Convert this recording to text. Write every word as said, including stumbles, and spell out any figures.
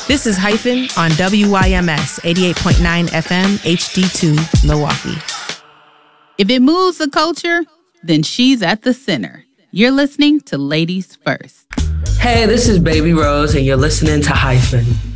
This is Hyphen on W Y M S eighty-eight point nine F M H D two Milwaukee. If it moves the culture, then she's at the center. You're listening to Ladies First. Hey, this is Baby Rose, and you're listening to Hyphen.